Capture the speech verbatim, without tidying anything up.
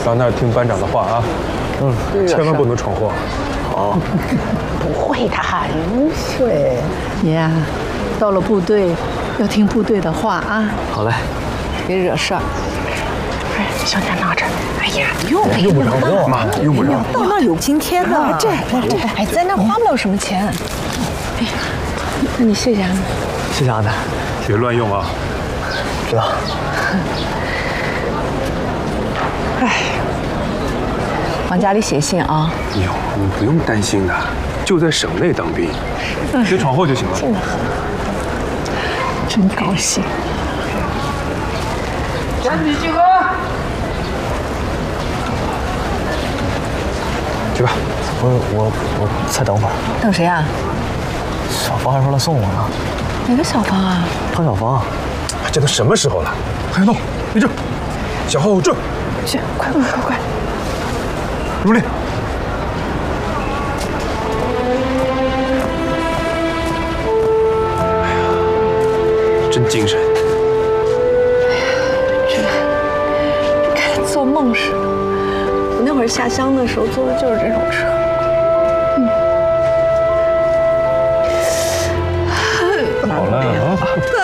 到那儿听班长的话啊，嗯，千万不能闯祸。 好， 不会的，不会。 爷啊，到了部队要听部队的话啊。 好嘞， 别惹事儿。哎，小点闹着。哎呀，用不用不着，不用妈，用不着。 到那儿有津贴的。这这，哎，在那花不了什么钱。哎，那你谢谢安。 谢谢阿南， 别乱用啊。 知道。 哎，往家里写信啊。 哟，你不用担心的，就在省内当兵，别闯祸就行了。 真高兴。 全体集合。 去吧，我我我再等会儿。 等谁啊？ 小芳还说来送我呢。 哪个小芳啊？ 汤小芳。 这都什么时候了，还要动？立正，向后转。 去，快快快快！ 入列。哎呀，真精神。 哎呀，这跟做梦似的。我那会儿下乡的时候坐的就是这种车。 好了啊。